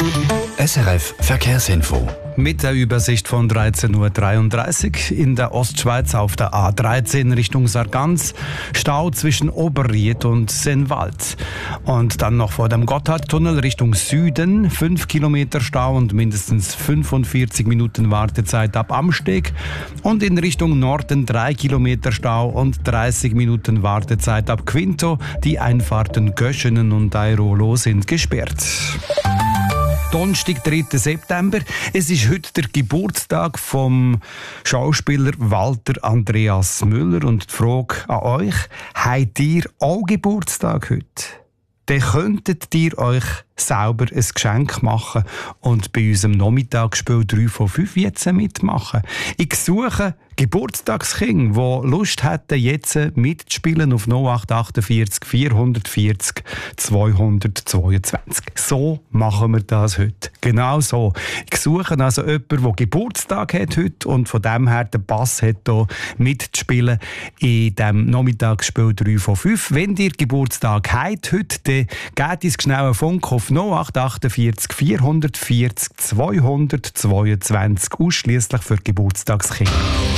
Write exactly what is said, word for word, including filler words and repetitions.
S R F Verkehrsinfo. Mit der Übersicht von dreizehn Uhr dreiunddreißig in der Ostschweiz auf der A dreizehn Richtung Sargans. Stau zwischen Oberried und Sennwald. Und dann noch vor dem Gotthardtunnel Richtung Süden. fünf Kilometer Stau und mindestens fünfundvierzig Minuten Wartezeit ab Amsteg. Und in Richtung Norden drei Kilometer Stau und dreißig Minuten Wartezeit ab Quinto. Die Einfahrten Göschenen und Airolo sind gesperrt. Donnerstag, dritter September. Es ist heute der Geburtstag vom Schauspieler Walter Andreas Müller. Und die Frage an euch, habt ihr auch Geburtstag heute? Dann könntet ihr euch selber ein Geschenk machen und bei unserem Nachmittagsspiel drei von fünf jetzt mitmachen. Ich suche Geburtstagskinder, die Lust hätten, jetzt mitzuspielen auf null acht achtundvierzig vierhundertvierzig zweihundertzweiundzwanzig. So machen wir das heute. Genau so. Ich suche also jemanden, der Geburtstag hat heute und von dem her den Pass hat, hier mitzuspielen in diesem Nachmittagsspiel drei von fünf. Wenn ihr Geburtstag habt heute, dann gebt uns schnell einen Funk auf null acht achtundvierzig vierhundertvierzig zweihundertzweiundzwanzig, ausschliesslich für Geburtstagskinder.